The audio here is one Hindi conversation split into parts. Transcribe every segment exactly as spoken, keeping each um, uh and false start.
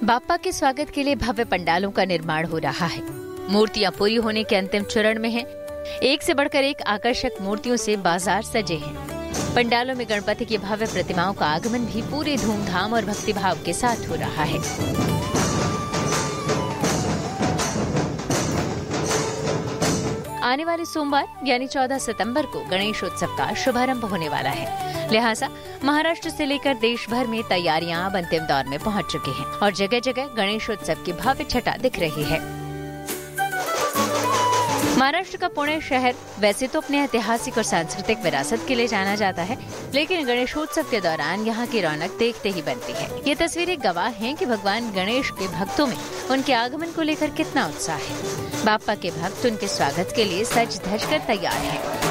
बाप्पा के स्वागत के लिए भव्य पंडालों का निर्माण हो रहा है। मूर्तियां पूरी होने के अंतिम चरण में हैं। एक से बढ़कर एक आकर्षक मूर्तियों से बाजार सजे हैं। पंडालों में गणपति की भव्य प्रतिमाओं का आगमन भी पूरे धूमधाम और भक्तिभाव के साथ हो रहा है। आने वाले सोमवार यानी चौदह सितंबर को गणेशोत्सव का शुभारंभ होने वाला है। लिहाजा महाराष्ट्र से लेकर देश भर में तैयारियां अब अंतिम दौर में पहुंच चुकी हैं और जगह जगह गणेशोत्सव की भव्य छटा दिख रही है। महाराष्ट्र का पुणे शहर वैसे तो अपने ऐतिहासिक और सांस्कृतिक विरासत के लिए जाना जाता है, लेकिन गणेशोत्सव के दौरान यहाँ की रौनक देखते ही बनती है। ये तस्वीरें गवाह हैं कि भगवान गणेश के भक्तों में उनके आगमन को लेकर कितना उत्साह है। बाप्पा के भक्त उनके स्वागत के लिए सज धज कर तैयार हैं।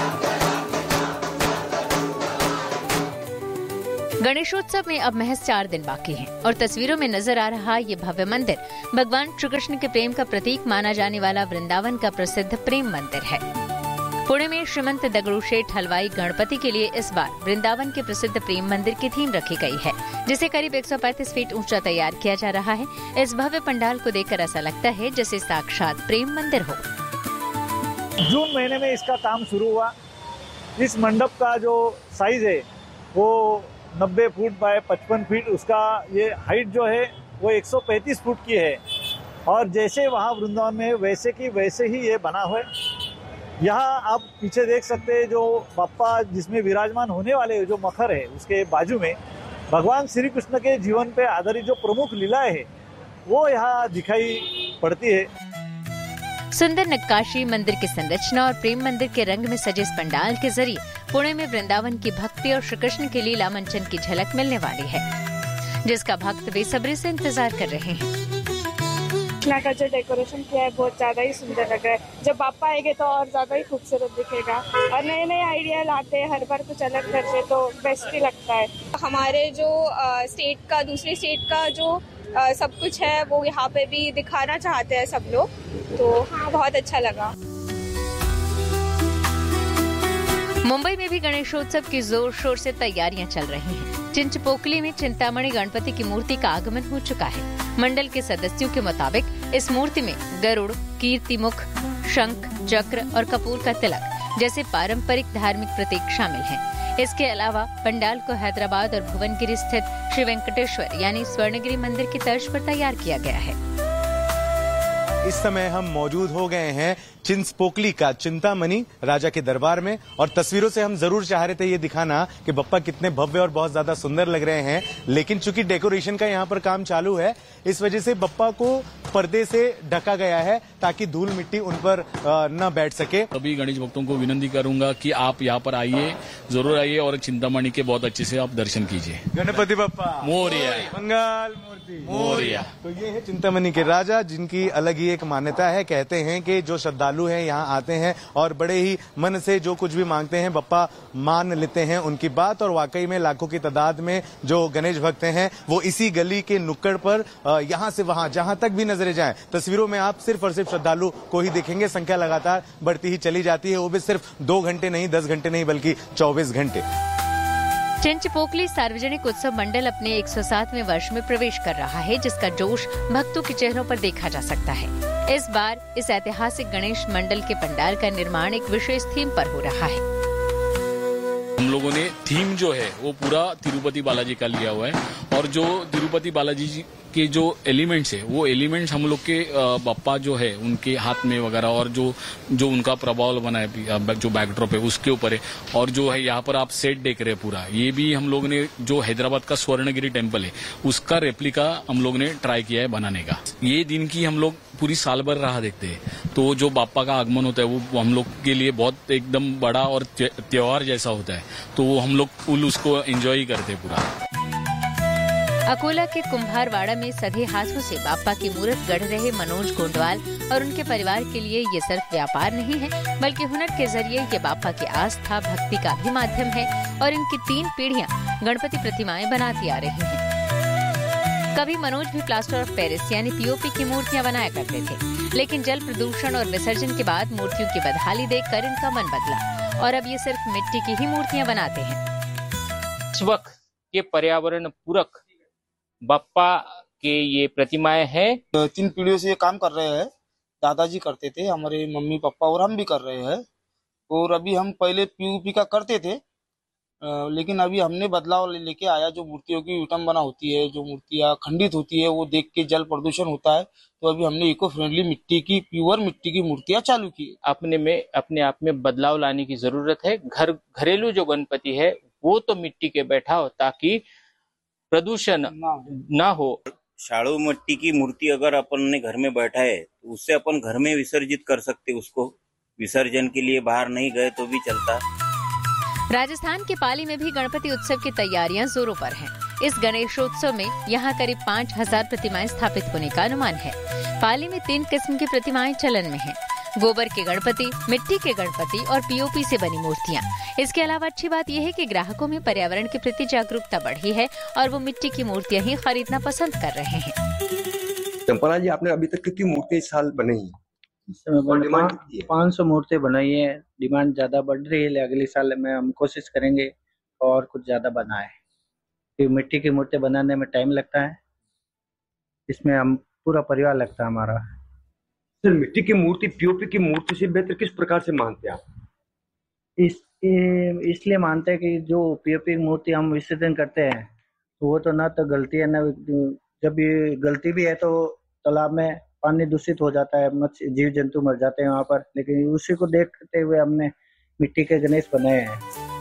गणेशोत्सव में अब महज चार दिन बाकी हैं और तस्वीरों में नजर आ रहा ये भव्य मंदिर भगवान श्री कृष्ण के प्रेम का प्रतीक माना जाने वाला वृंदावन का प्रसिद्ध प्रेम मंदिर है। पुणे में श्रीमंत दगड़ूशेठ हलवाई गणपति के लिए इस बार वृंदावन के प्रसिद्ध प्रेम मंदिर की थीम रखी गई है, जिसे करीब एक सौ पैंतीस फीट ऊंचा तैयार किया जा रहा है। इस भव्य पंडाल को देखकर ऐसा लगता है जैसे साक्षात प्रेम मंदिर हो। जून महीने में इसका काम शुरू हुआ। इस मंडप का जो साइज है वो नब्बे फुट बाय पचपन फीट, उसका ये हाइट जो है वो एक सौ पैंतीस फुट की है और जैसे वहाँ वृंदावन में वैसे की वैसे ही ये बना हुआ है। यहाँ आप पीछे देख सकते हैं जो बाप्पा जिसमें विराजमान होने वाले जो मखर है उसके बाजू में भगवान श्री कृष्ण के जीवन पे आधारित जो प्रमुख लीलाएं है वो यहाँ दिखाई पड़ती है। सुंदर नक्काशी, मंदिर की संरचना और प्रेम मंदिर के रंग में सजे इस पंडाल के जरिए पुणे में वृंदावन की भक्ति और श्री कृष्ण के लीला मंचन की झलक मिलने वाली है, जिसका भक्त बेसब्री से इंतजार कर रहे हैं। यहाँ का जो डेकोरेशन किया है बहुत ज्यादा ही सुंदर लग रहा है। जब बाप्पा आएंगे तो और ज्यादा ही खूबसूरत दिखेगा और नए नए आइडिया लाते हैं, हर बार कुछ अलग करते हैं तो बेस्ट ही लगता है। हमारे जो स्टेट का दूसरे स्टेट का जो आ, सब कुछ है वो यहाँ पे भी दिखाना चाहते हैं सब लोग, तो हाँ बहुत अच्छा लगा। मुंबई में भी गणेशोत्सव की जोर शोर से तैयारियां चल रही हैं। चिंचपोकली में चिंतामणि गणपति की मूर्ति का आगमन हो चुका है। मंडल के सदस्यों के मुताबिक इस मूर्ति में गरुड़, कीर्तिमुख, शंख, चक्र और कपूर का तिलक जैसे पारंपरिक धार्मिक प्रतीक शामिल हैं। इसके अलावा पंडाल को हैदराबाद और भुवनगिरी स्थित श्री वेंकटेश्वर यानी स्वर्णगिरी मंदिर की तर्ज पर तैयार किया गया है। इस समय हम मौजूद हो गए हैं चिंचपोकली का चिंतामणि राजा के दरबार में और तस्वीरों से हम जरूर चाह रहे थे ये दिखाना कि बप्पा कितने भव्य और बहुत ज्यादा सुंदर लग रहे हैं, लेकिन चूंकि डेकोरेशन का यहाँ पर काम चालू है इस वजह से बप्पा को पर्दे से ढका गया है ताकि धूल मिट्टी उन पर न बैठ सके। सभी गणेश भक्तों को विनती करूंगा कि आप यहाँ पर आइए, जरूर आइए और चिंतामणि के बहुत अच्छे से आप दर्शन कीजिए। गणपति बप्पा मोरया, मंगल मूर्ति मोरया। तो ये है चिंतामणि के राजा जिनकी अलग ही एक मान्यता है। कहते हैं कि जो श्रद्धालु हैं यहाँ आते हैं और बड़े ही मन से जो कुछ भी मांगते हैं बप्पा मान लेते हैं उनकी बात, और वाकई में लाखों की तादाद में जो गणेश भक्त हैं वो इसी गली के नुक्कड़ पर यहाँ से वहाँ जहाँ तक भी नजरें जाएं तस्वीरों में आप सिर्फ और सिर्फ श्रद्धालु को ही देखेंगे। संख्या लगातार बढ़ती ही चली जाती है, वो भी सिर्फ दो घंटे नहीं, दस घंटे नहीं बल्कि चौबीस घंटे। चिंचपोकली सार्वजनिक उत्सव मंडल अपने एक सौ सातवें वर्ष में प्रवेश कर रहा है, जिसका जोश भक्तों के चेहरों पर देखा जा सकता है। इस बार इस ऐतिहासिक गणेश मंडल के पंडाल का निर्माण एक विशेष थीम पर हो रहा है। हम लोगों ने थीम जो है वो पूरा तिरुपति बालाजी का लिया हुआ है और जो तिरुपति बालाजी जी के जो एलिमेंट्स है वो एलिमेंट्स हम लोग के बप्पा जो है उनके हाथ में वगैरह और जो जो उनका प्रभाव बना है जो बैकड्रॉप है उसके ऊपर है। और जो है यहाँ पर आप सेट देख रहे हैं पूरा, ये भी हम लोग ने जो हैदराबाद का स्वर्णगिरी टेम्पल है उसका रेप्लिका हम लोग ने ट्राई किया है बनाने का। ये दिन की हम लोग पूरी साल भर राह देखते हैं, तो जो बाप्पा का आगमन होता है वो हम लोग के लिए बहुत एकदम बड़ा और त्योहार जैसा होता है, तो वो हम लोग फुल उसको एंजॉय करते हैं पूरा। अकोला के कुम्हारवाड़ा में सधे हाथों से बाप्पा की मूर्त गढ़ रहे मनोज गोंडवाल और उनके परिवार के लिए ये सिर्फ व्यापार नहीं है बल्कि हुनर के जरिए ये बाप्पा की आस्था भक्ति का भी माध्यम है और इनकी तीन पीढ़ियां गणपति प्रतिमाएं बनाती आ रही हैं। कभी मनोज भी प्लास्टर ऑफ पेरिस यानी पीओपी की मूर्तियां बनाया करते थे, लेकिन जल प्रदूषण और विसर्जन के बाद मूर्तियों की बदहाली देखकर इनका मन बदला और अब ये सिर्फ मिट्टी की ही मूर्तियां बनाते हैं। इस वक्त ये पर्यावरण पूरक बाप्पा के ये प्रतिमाएं हैं। तीन पीढ़ियों से ये काम कर रहे हैं, दादाजी करते थे, हमारे मम्मी पापा और हम भी कर रहे हैं। और अभी हम पहले पीओपी का करते थे, लेकिन अभी हमने बदलाव लेके आया। जो मूर्तियों की विटंबना होती है, जो मूर्तियां खंडित होती है, वो देख के जल प्रदूषण होता है, तो अभी हमने इको फ्रेंडली मिट्टी की, प्योर मिट्टी की मूर्तियां चालू की। अपने में अपने आप में बदलाव लाने की जरूरत है। घर घरेलू जो गणपति है वो तो मिट्टी के बैठा हो ताकि प्रदूषण ना हो। शाड़ू मिट्टी की मूर्ति अगर अपन ने घर में बैठा है तो उससे अपन घर में विसर्जित कर सकते, उसको विसर्जन के लिए बाहर नहीं गए तो भी चलता। राजस्थान के पाली में भी गणपति उत्सव की तैयारियां जोरों पर हैं। इस गणेशोत्सव में यहां करीब पाँच हजार प्रतिमाएं स्थापित होने का अनुमान है। पाली में तीन किस्म की प्रतिमाएं चलन में हैं। गोबर के गणपति, मिट्टी के गणपति और पीओपी से बनी मूर्तियां। इसके अलावा अच्छी बात यह है कि ग्राहकों में पर्यावरण के प्रति जागरूकता बढ़ी है और वो मिट्टी की मूर्तियां ही खरीदना पसंद कर रहे हैं। चंपला जी, आपने अभी तक कितनी मूर्तियां इस साल बनाई? पाँच सौ मूर्ति बनाई है। डिमांड ज्यादा बढ़ रही है, अगले साल में हम कोशिश करेंगे और कुछ ज्यादा बनाए। क्योंकि मिट्टी की मूर्ति बनाने में टाइम लगता है, इसमें हम पूरा परिवार लगता है हमारा। सर, मिट्टी की मूर्ति पीओपी की मूर्ति से बेहतर किस प्रकार से मानते हैं आप? इस इसलिए मानते हैं कि जो पीओपी की मूर्ति हम विसर्जन करते हैं तो वो तो ना तो गलती है, ना जब ये गलती भी है तो तालाब में पानी दूषित हो जाता है, मत्स्य जीव जंतु मर जाते हैं वहाँ पर। लेकिन उसी को देखते हुए हमने मिट्टी के गणेश बनाए हैं।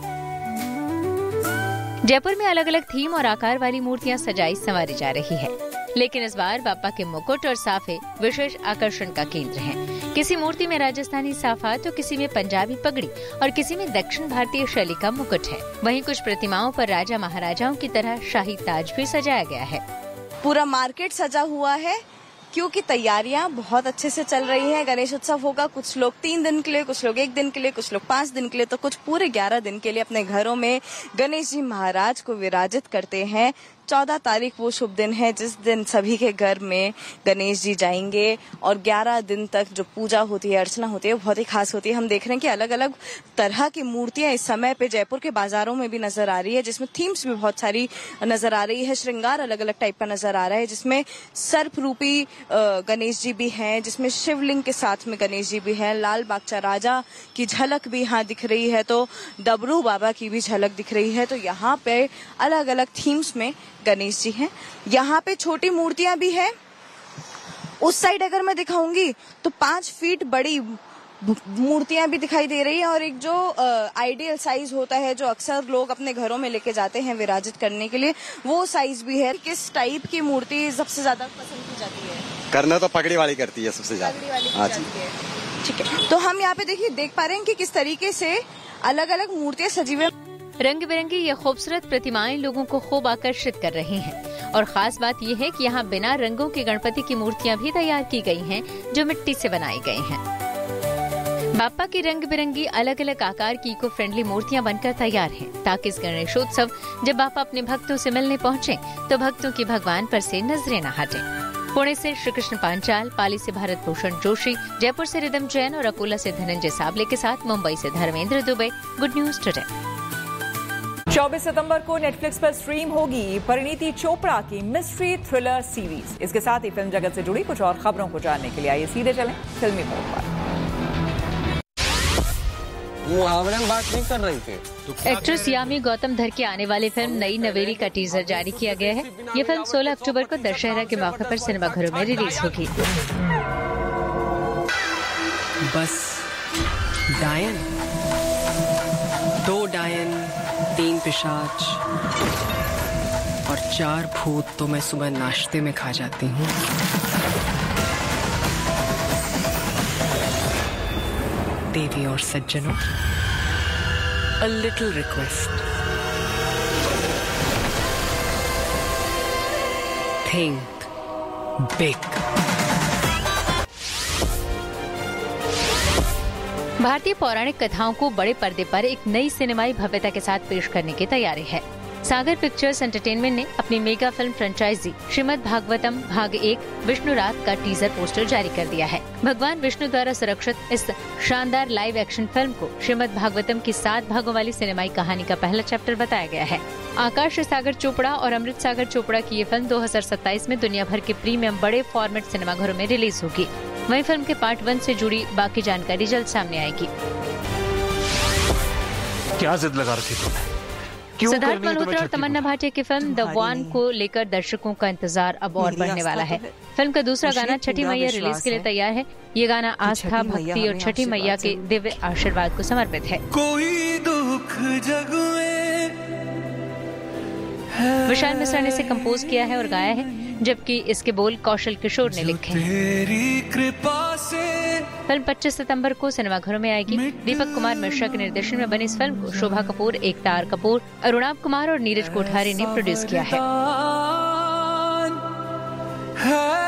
जयपुर में अलग अलग थीम और आकार वाली मूर्तियां सजाई संवारी जा रही है, लेकिन इस बार बाप्पा के मुकुट और साफे विशेष आकर्षण का केंद्र हैं। किसी मूर्ति में राजस्थानी साफा तो किसी में पंजाबी पगड़ी और किसी में दक्षिण भारतीय शैली का मुकुट है। वहीं कुछ प्रतिमाओं पर राजा महाराजाओं की तरह शाही ताज भी सजाया गया है। पूरा मार्केट सजा हुआ है क्योंकि तैयारियां बहुत अच्छे से चल रही हैं। गणेश उत्सव होगा, कुछ लोग तीन दिन के लिए, कुछ लोग एक दिन के लिए, कुछ लोग पांच दिन के लिए, तो कुछ पूरे ग्यारह दिन के लिए अपने घरों में गणेश जी महाराज को विराजित करते हैं। चौदह तारीख वो शुभ दिन है जिस दिन सभी के घर में गणेश जी जाएंगे और ग्यारह दिन तक जो पूजा होती है, अर्चना होती है, वो बहुत ही खास होती है। हम देख रहे हैं कि अलग अलग तरह की मूर्तियां इस समय पे जयपुर के बाजारों में भी नजर आ रही है, जिसमें थीम्स भी बहुत सारी नजर आ रही है। श्रृंगार अलग अलग टाइप का नजर आ रहा है, जिसमें सर्प रूपी गणेश जी भी हैं, जिसमें शिवलिंग के साथ में गणेश जी भी हैं। लाल बागचा राजा की झलक भी यहाँ दिख रही है, तो डबरू बाबा की भी झलक दिख रही है। तो यहाँ पे अलग अलग थीम्स में गणेश जी हैं। यहाँ पे छोटी मूर्तियां भी है। उस साइड अगर मैं दिखाऊंगी तो पांच फीट बड़ी मूर्तियां भी दिखाई दे रही है और एक जो आइडियल साइज होता है जो अक्सर लोग अपने घरों में लेके जाते हैं विराजित करने के लिए, वो साइज भी है। किस टाइप की मूर्ति सबसे ज्यादा पसंद की जाती है? करना तो पगड़ी वाली करती है सबसे ज्यादा। हाँ जी, ठीक है। तो हम यहाँ पे देखिए देख पा रहे हैं कि किस तरीके से अलग अलग मूर्तियां सजी हुई। रंग बिरंगी ये खूबसूरत प्रतिमाएं लोगों को खूब आकर्षित कर रही हैं और खास बात यह है कि यहाँ बिना रंगों के गणपति की मूर्तियां भी तैयार की गई हैं जो मिट्टी से बनाई गई हैं। बाप्पा की रंग बिरंगी अलग अलग आकार की इको फ्रेंडली मूर्तियां बनकर तैयार हैं ताकि इस गणेशोत्सव जब बाप्पा अपने भक्तों से मिलने पहुंचे तो भक्तों की भगवान पर से नजरें न हटें। पुणे से श्री कृष्ण पांचाल, पाली से भारत भूषण जोशी, जयपुर से रिदम जैन और अकोला से धनंजय साबले के साथ मुंबई से Dharmendra Dubey. Good news today. चौबीस सितंबर को नेटफ्लिक्स पर स्ट्रीम होगी परिणीति चोपड़ा की मिस्ट्री थ्रिलर सीरीज। इसके साथ ही फिल्म जगत से जुड़ी कुछ और खबरों को जानने के लिए आइए सीधे चलें फिल्मी मोड़ पर। वो आवरण बात नहीं कर रही थी। एक्ट्रेस यामी गौतम धर की आने वाली फिल्म नई नवेली का टीजर जारी किया गया है। ये फिल्म सोलह अक्टूबर को दशहरा के मौके पर सिनेमाघरों में रिलीज होगी। बस डायन, दो डायन, तीन पिशाच और चार भूत तो मैं सुबह नाश्ते में खा जाती हूँ। देवी और सज्जनों, a little request. Think big. भारतीय पौराणिक कथाओं को बड़े पर्दे पर एक नई सिनेमाई भव्यता के साथ पेश करने की तैयारी है। सागर पिक्चर्स एंटरटेनमेंट ने अपनी mega film franchise Shrimad Bhagavatam भाग एक विष्णु रात का टीजर पोस्टर जारी कर दिया है। भगवान विष्णु द्वारा सुरक्षित इस शानदार लाइव एक्शन फिल्म को श्रीमद् भागवतम की सात भागों वाली सिनेमाई कहानी का पहला चैप्टर बताया गया है। आकाश सागर चोपड़ा और अमृत सागर चोपड़ा की ये फिल्म दो हज़ार सत्ताईस में दुनिया भर के प्रीमियम बड़े फॉर्मेट सिनेमाघरों में रिलीज होगी। वहीं फिल्म के पार्ट वन से जुड़ी बाकी जानकारी जल्द सामने आएगी। क्या जिद लगा रखी तुमने? सिद्धार्थ मल्होत्रा और तमन्ना भाटिया की फिल्म द वन को लेकर दर्शकों का इंतजार अब और बढ़ने वाला है। फिल्म का दूसरा गाना छठी मैया रिलीज के लिए तैयार है। ये गाना आस्था, भक्ति और छठी मैया के दिव्य आशीर्वाद को समर्पित है। कोई दुख जग में विशाल मिश्रा ने इसे कंपोज किया है और गाया है, जबकि इसके बोल कौशल किशोर ने लिखे हैं। फिल्म पच्चीस सितंबर को सिनेमाघरों में आएगी। दीपक कुमार मिश्रा के निर्देशन में बनी इस फिल्म को शोभा कपूर, एकता आर कपूर, अरुणाब कुमार और नीरज कोठारी ने प्रोड्यूस किया है।